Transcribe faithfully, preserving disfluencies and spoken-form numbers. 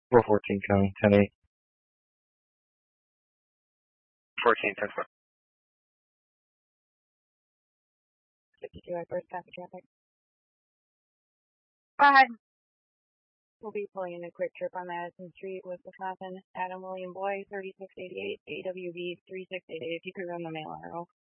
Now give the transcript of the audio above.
four fourteen coming, ten eight. fourteen, ten four. fifty-two, I first pass the traffic. Go ahead. We'll be pulling in a quick trip on Madison Street with Wisconsin. Adam William Boy, thirty-six eighty-eight, A W V three six eight eight. If you could run the mail arrow.